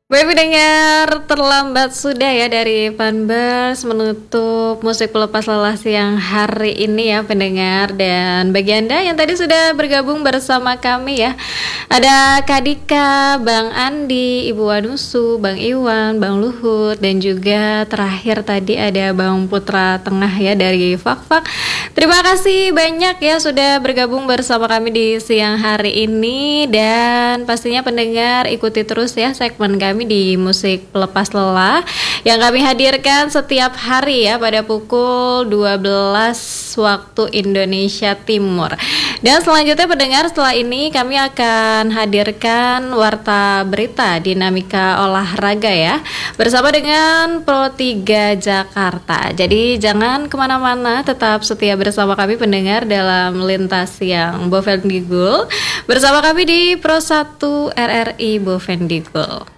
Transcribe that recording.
Baik pendengar, terlambat sudah ya dari Funbers menutup musik pelepas lelah siang hari ini ya pendengar. Dan bagi Anda yang tadi sudah bergabung bersama kami ya, ada Kak Dika, Bang Andi, Ibu Wanusu, Bang Iwan, Bang Luhut, dan juga terakhir tadi ada Bang Putra Tengah ya dari Fak-Fak. Terima kasih banyak ya sudah bergabung bersama kami di siang hari ini. Dan pastinya pendengar ikuti terus ya segmen kami di musik pelepas lelah yang kami hadirkan setiap hari ya pada pukul 12 waktu Indonesia Timur. Dan selanjutnya pendengar, setelah ini kami akan hadirkan warta berita dinamika olahraga ya bersama dengan Pro 3 Jakarta. Jadi jangan kemana-mana, tetap setia bersama kami pendengar dalam lintas yang Bovendigul bersama kami di Pro 1 RRI Bovendigul.